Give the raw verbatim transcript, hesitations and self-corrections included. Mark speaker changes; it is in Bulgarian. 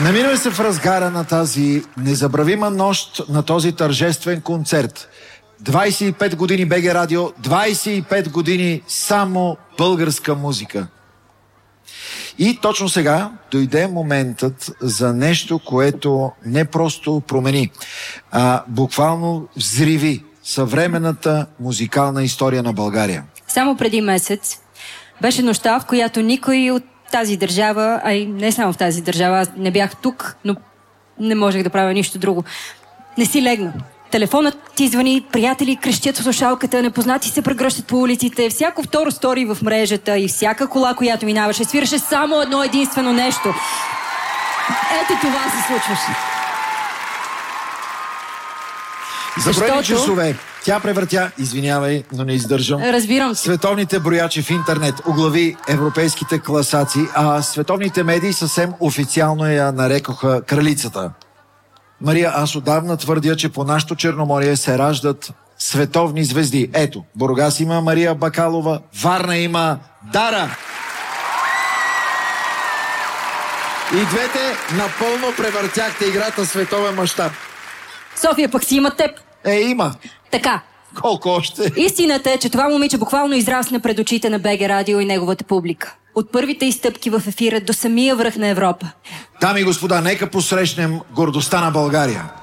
Speaker 1: Намираме се в разгара на тази незабравима нощ, на този тържествен концерт. двайсет и пет години БГ Радио, двайсет и пет години само българска музика. И точно сега дойде моментът за нещо, което не просто промени, а буквално взриви съвременната музикална история на България.
Speaker 2: Само преди месец беше нощта, в която никой от тази държава, а и не само в тази държава, аз не бях тук, но не можех да правя нищо друго. Не си легна. Телефонът ти звъни, приятели крещят в слушалката, непознати се прегръщат по улиците, всяко второ стори в мрежата и всяка кола, която минаваше, свираше само едно единствено нещо. Ето това се случваше.
Speaker 1: За броени часове тя превъртя, извинявай, но не издържам.
Speaker 2: Разбирам се.
Speaker 1: Световните броячи в интернет, оглави европейските класации, а световните медии съвсем официално я нарекоха кралицата. Мария, аз отдавна твърдя, че по нашото Черноморие се раждат световни звезди. Ето, Бургас има Мария Бакалова, Варна има Дара. И двете напълно превъртяхте играта световен мащаб.
Speaker 2: София пък си има теб.
Speaker 1: Е, има.
Speaker 2: Така.
Speaker 1: Колко още?
Speaker 2: Истината е, че това момиче буквално израсна пред очите на БГ Радио и неговата публика. От първите изстъпки в ефира до самия връх на Европа.
Speaker 1: Дами и господа, нека посрещнем гордостта на България.